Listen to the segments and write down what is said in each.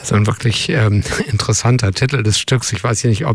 so ein wirklich interessanter Titel des Stücks. Ich weiß ja nicht, ob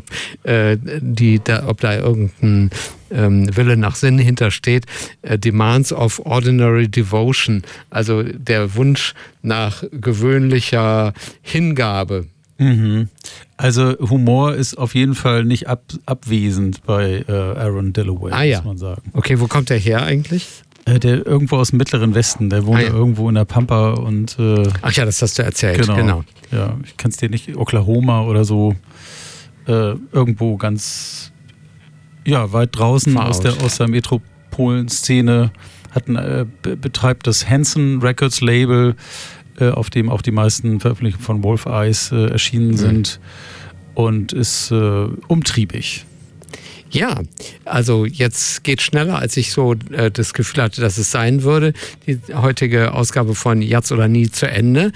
da irgendein Wille nach Sinn hintersteht. Demands of Ordinary Devotion, also der Wunsch nach gewöhnlicher Hingabe. Mhm. Also Humor ist auf jeden Fall nicht abwesend bei Aaron Dillaway, muss man sagen. Okay, wo kommt der her eigentlich? Der irgendwo aus dem Mittleren Westen, der wohnt irgendwo in der Pampa und ach ja, das hast du erzählt, genau. Ja, ich kann es dir nicht, Oklahoma oder so, irgendwo ganz weit draußen aus der Metropolenszene, betreibt das Hanson Records Label, auf dem auch die meisten Veröffentlichungen von Wolf Eyes erschienen sind und ist umtriebig. Ja, also jetzt geht schneller, als ich so das Gefühl hatte, dass es sein würde. Die heutige Ausgabe von Jetzt oder Nie zu Ende.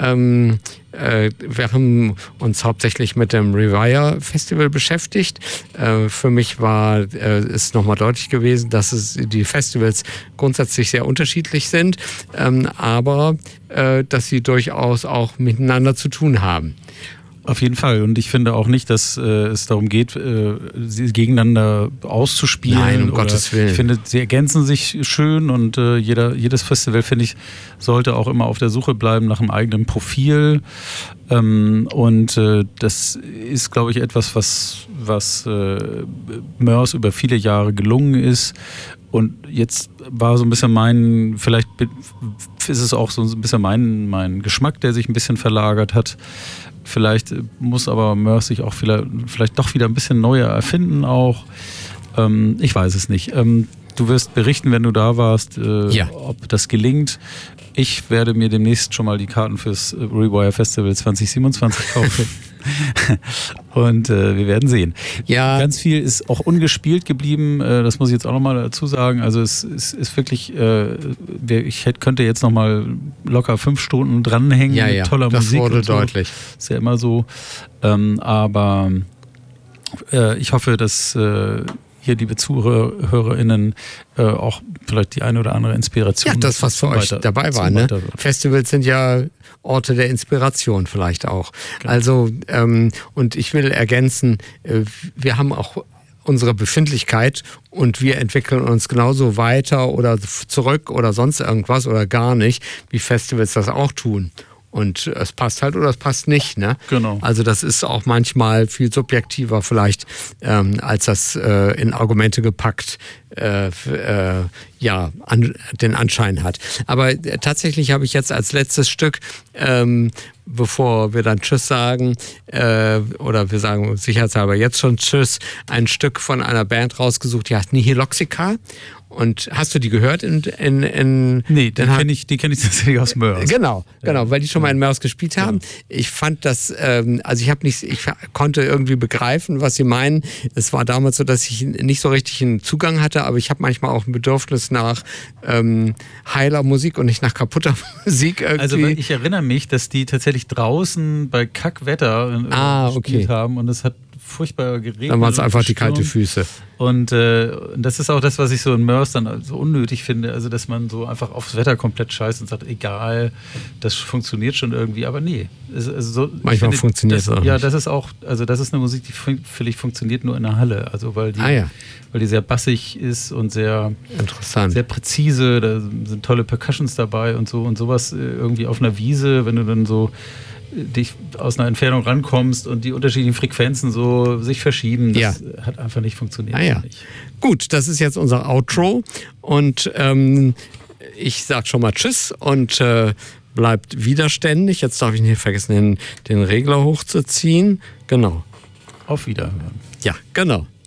Wir haben uns hauptsächlich mit dem Rewire Festival beschäftigt. Für mich ist nochmal deutlich gewesen, dass die Festivals grundsätzlich sehr unterschiedlich sind, aber dass sie durchaus auch miteinander zu tun haben. Auf jeden Fall. Und ich finde auch nicht, dass es darum geht, sie gegeneinander auszuspielen. Nein, um Gottes Willen. Ich finde, sie ergänzen sich schön und jedes Festival, finde ich, sollte auch immer auf der Suche bleiben nach einem eigenen Profil. Und das ist, glaube ich, etwas, was Mörs über viele Jahre gelungen ist. Und jetzt war so ein bisschen vielleicht ist es auch so ein bisschen mein Geschmack, der sich ein bisschen verlagert hat. Vielleicht muss aber Mörs sich auch vielleicht doch wieder ein bisschen neuer erfinden auch. Ich weiß es nicht. Du wirst berichten, wenn du da warst, ob das gelingt. Ich werde mir demnächst schon mal die Karten fürs Rewire Festival 2027 kaufen. Und wir werden sehen. Ja. Ganz viel ist auch ungespielt geblieben, das muss ich jetzt auch nochmal dazu sagen. Also es ist wirklich, ich könnte jetzt nochmal locker 5 Stunden dranhängen mit toller Musik. Das wurde deutlich. Ist ja immer so. Aber ich hoffe, dass hier, liebe ZuhörerInnen, auch vielleicht die eine oder andere Inspiration. Ja, das, was für euch dabei war. Ne? Festivals sind ja Orte der Inspiration vielleicht auch. Genau. Also, und ich will ergänzen, wir haben auch unsere Befindlichkeit und wir entwickeln uns genauso weiter oder zurück oder sonst irgendwas oder gar nicht, wie Festivals das auch tun. Und es passt halt oder es passt nicht. Ne? Genau. Also das ist auch manchmal viel subjektiver vielleicht, als das in Argumente gepackt den Anschein hat. Aber tatsächlich habe ich jetzt als letztes Stück, bevor wir dann Tschüss sagen, oder wir sagen sicherheitshalber jetzt schon Tschüss, ein Stück von einer Band rausgesucht, die heißt Nihiloxica. Und hast du die gehört? Nee, die kenne ich tatsächlich aus Mörs. Genau, weil die schon mal in Mörs gespielt haben. Ja. Ich fand das, ich konnte irgendwie begreifen, was sie meinen. Es war damals so, dass ich nicht so richtig einen Zugang hatte, aber ich habe manchmal auch ein Bedürfnis nach heiler Musik und nicht nach kaputter Musik irgendwie. Also ich erinnere mich, dass die tatsächlich draußen bei Kackwetter gespielt haben und es hat furchtbar geregnet. Dann waren es einfach die kalte Füße. Und das ist auch das, was ich so in Mörs dann so unnötig finde, also dass man so einfach aufs Wetter komplett scheißt und sagt, egal, das funktioniert schon irgendwie, aber nee. Manchmal funktioniert es auch nicht. Ja, das ist auch, also das ist eine Musik, die völlig funktioniert nur in der Halle, also weil die sehr bassig ist und sehr interessant, sehr präzise, da sind tolle Percussions dabei und so und sowas irgendwie auf einer Wiese, wenn du dann so dich aus einer Entfernung rankommst und die unterschiedlichen Frequenzen so sich verschieben. Das hat einfach nicht funktioniert. Gut, das ist jetzt unser Outro und ich sag schon mal Tschüss und bleibt widerständig. Jetzt darf ich nicht vergessen, den Regler hochzuziehen. Genau. Auf Wiederhören. Ja, genau.